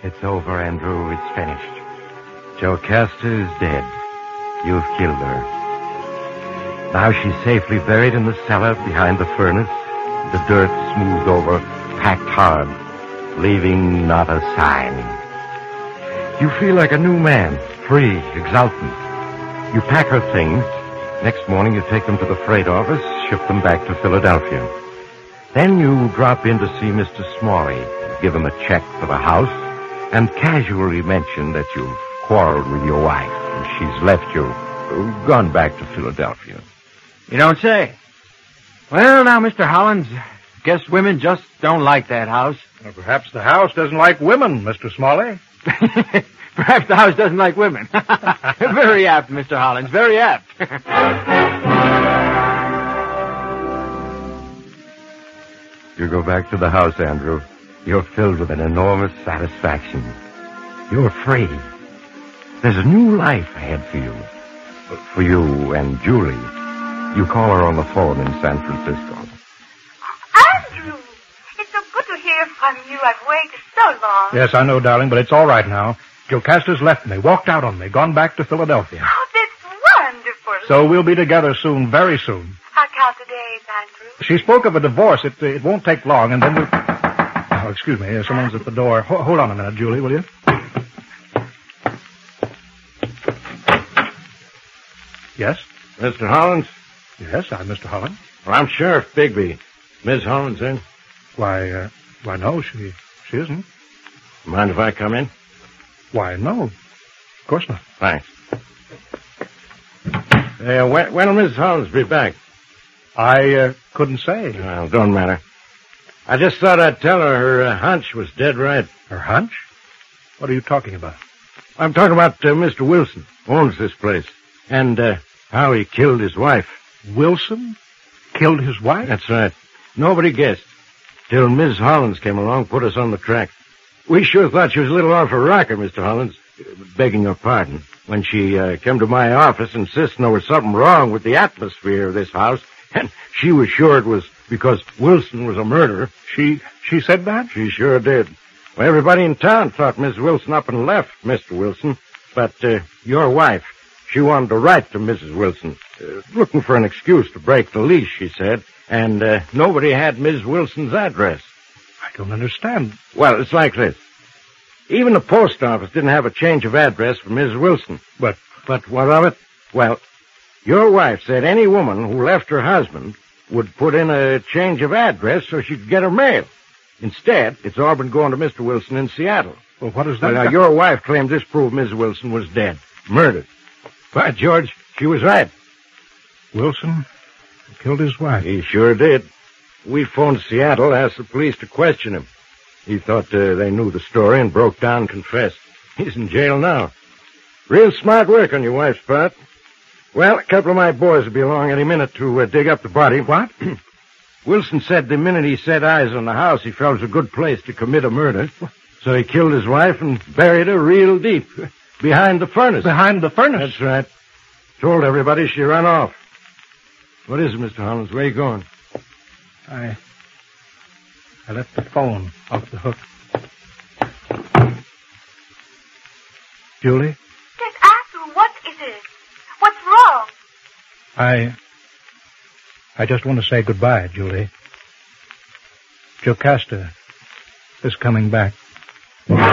It's over, Andrew. It's finished. Jocasta is dead. You've killed her. Now she's safely buried in the cellar behind the furnace. The dirt smoothed over, packed hard, leaving not a sign. You feel like a new man, free, exultant. You pack her things. Next morning you take them to the freight office, ship them back to Philadelphia. Then you drop in to see Mr. Smalley, give him a check for the house, and casually mention that you've quarreled with your wife and she's left you, gone back to Philadelphia. You don't say. Well, now, Mr. Hollins, guess women just don't like that house. Well, perhaps the house doesn't like women, Mr. Smalley. Perhaps the house doesn't like women. Very apt, Mr. Hollins, very apt. You go back to the house, Andrew. You're filled with an enormous satisfaction. You're free. There's a new life ahead for you. For you and Julie. You call her on the phone in San Francisco. Andrew! It's so good to hear from you. I've waited so long. Yes, I know, darling, but it's all right now. Jocasta's left me, walked out on me, gone back to Philadelphia. Oh, that's wonderful. So we'll be together soon, very soon. I count the days, Andrew. She spoke of a divorce. It won't take long, and then we'll... Oh, excuse me. Someone's at the door. Hold on a minute, Julie, will you? Yes? Mr. Hollins? Yes, I'm Mr. Hollins. Well, I'm Sheriff Bigby. Miss Hollins in? Why, no, she isn't. Mind if I come in? Why, no. Of course not. Thanks. When'll Miss Hollins be back? I couldn't say. Well, don't matter. I just thought I'd tell her hunch was dead right. Her hunch? What are you talking about? I'm talking about Mr. Wilson, owns this place, and how he killed his wife. Wilson killed his wife? That's right. Nobody guessed. Till Miss Hollins came along, put us on the track. We sure thought she was a little off her rocker, Mr. Hollins. Begging your pardon. When she came to my office insisting there was something wrong with the atmosphere of this house, and she was sure it was because Wilson was a murderer. She said that? She sure did. Well, everybody in town thought Miss Wilson up and left Mr. Wilson. But your wife, she wanted to write to Mrs. Wilson, looking for an excuse to break the lease, she said. And nobody had Ms. Wilson's address. I don't understand. Well, it's like this. Even the post office didn't have a change of address for Ms. Wilson. But what of it? Well, your wife said any woman who left her husband would put in a change of address so she could get her mail. Instead, it's all been going to Mr. Wilson in Seattle. Well, what is that? Now, your wife claimed this proved Ms. Wilson was dead. Murdered. By George, she was right. Wilson killed his wife. He sure did. We phoned Seattle, asked the police to question him. He thought they knew the story and broke down and confessed. He's in jail now. Real smart work on your wife's part. Well, a couple of my boys will be along any minute to dig up the body. What? Wilson said the minute he set eyes on the house, he felt it was a good place to commit a murder. So he killed his wife and buried her real deep, behind the furnace. Behind the furnace? That's right. Told everybody she ran off. What is it, Mr. Hollins? Where are you going? I left the phone off the hook. Julie? Yes, Andrew, what is it? What's wrong? I just want to say goodbye, Julie. Jocasta is coming back.